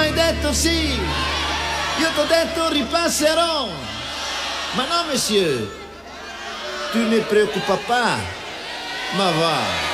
hai detto sì, io t'ho detto ripasserò. Ma no, monsieur, tu ne preoccupa pas. Ma va.